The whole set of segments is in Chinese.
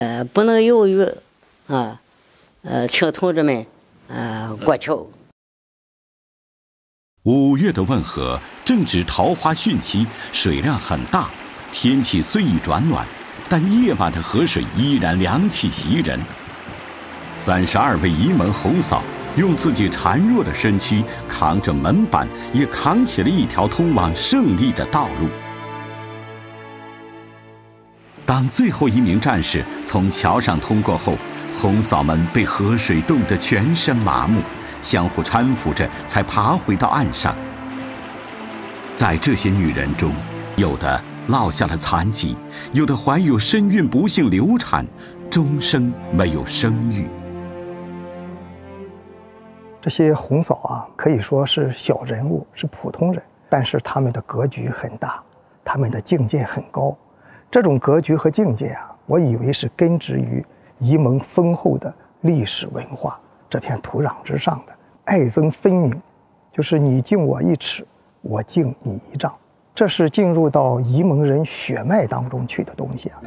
不能由于请同志们过桥。 5月的汶河正值桃花汛期，水量很大，天气虽已转暖，但夜晚的河水依然凉气袭人。32位沂蒙红嫂用自己孱弱的身躯扛着门板，也扛起了一条通往胜利的道路。当最后一名战士从桥上通过后，红嫂们被河水冻得全身麻木，相互搀扶着才爬回到岸上。在这些女人中，有的落下了残疾，有的怀有身孕不幸流产，终生没有生育。 这些红嫂啊，可以说是小人物，是普通人，但是他们的格局很大，他们的境界很高。这种格局和境界啊，我以为是根植于沂蒙丰厚的历史文化这片土壤之上的，爱憎分明，就是你敬我一尺，我敬你一丈，这是进入到沂蒙人血脉当中去的东西啊。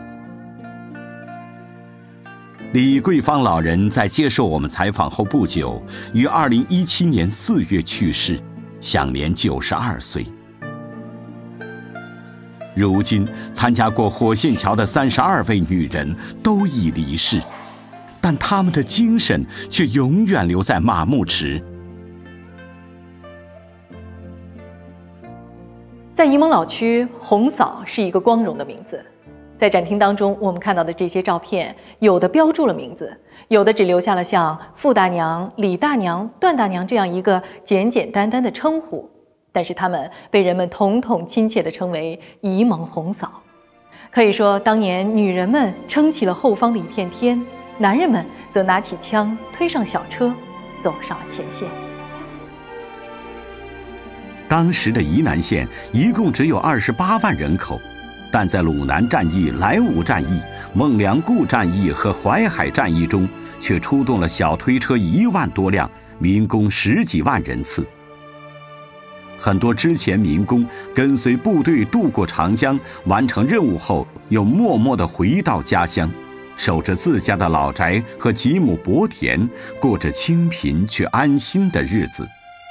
李桂芳老人在接受我们采访后不久，于2017年4月去世，享年92岁。如今，参加过火线桥的32位女人都已离世，但她们的精神却永远留在马木池。 在沂蒙老区，红嫂是一个光荣的名字。在展厅当中，我们看到的这些照片，有的标注了名字，有的只留下了像傅大娘、李大娘、段大娘这样一个简简单单的称呼，但是她们被人们统统亲切地称为沂蒙红嫂。可以说，当年女人们撑起了后方的一片天，男人们则拿起枪，推上小车，走上了前线。 当时的沂南县一共只有28万人口，但在鲁南战役、莱芜战役、孟良崮战役和淮海战役中，却出动了小推车1万多辆，民工10几万人次。很多之前民工跟随部队渡过长江，完成任务后，又默默地回到家乡，守着自家的老宅和几亩薄田，过着清贫却安心的日子。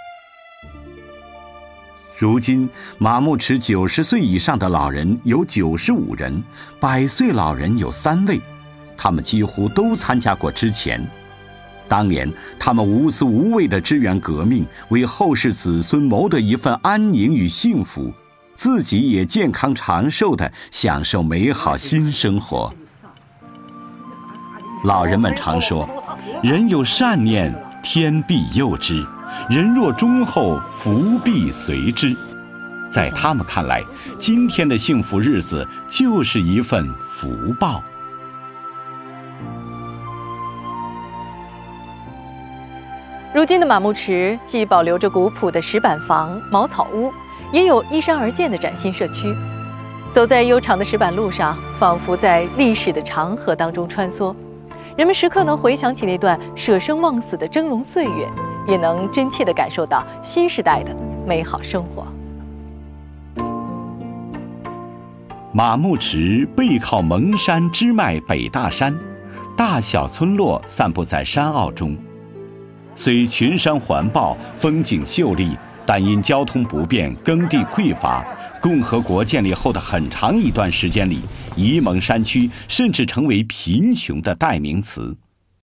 如今，马木池90岁以上的老人有95人，100岁老人有3位，他们几乎都参加过之前。当年，他们无私无畏地支援革命，为后世子孙谋得一份安宁与幸福，自己也健康长寿地享受美好新生活。老人们常说，人有善念，天必佑之。人若忠厚，福必随之。在他们看来，今天的幸福日子就是一份福报。 如今的马木池既保留着古朴的石板房、茅草屋，也有依山而建的崭新社区。走在悠长的石板路上，仿佛在历史的长河当中穿梭。人们时刻能回想起那段舍生忘死的峥嵘岁月，也能真切地感受到新时代的美好生活。 马木池背靠蒙山支脉北大山，大小村落散布在山坳中。虽群山环抱，风景秀丽，但因交通不便、耕地匮乏，共和国建立后的很长一段时间里，沂蒙山区甚至成为贫穷的代名词。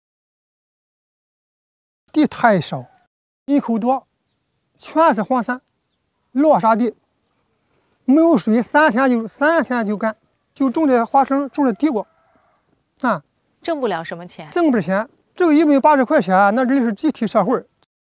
地太少，人口多，全是荒山、落沙地，没有水3天就干，就种的花生，种的地瓜，啊， 挣不了什么钱， 挣不着钱。这个180块钱，那真是集体社会。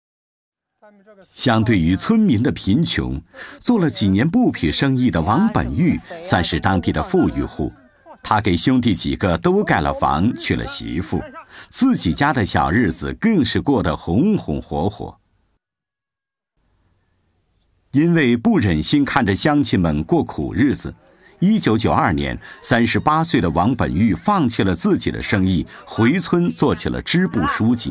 相对于村民的贫穷，做了几年布匹生意的王本玉算是当地的富裕户。他给兄弟几个都盖了房，娶了媳妇，自己家的小日子更是过得红红火火。因为不忍心看着乡亲们过苦日子，1992年，38岁的王本玉放弃了自己的生意，回村做起了支部书记。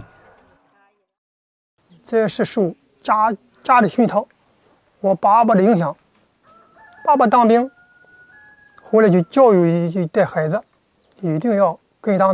这是受家里熏陶，我爸爸的影响。爸爸当兵，后来就教育带孩子，一定要跟党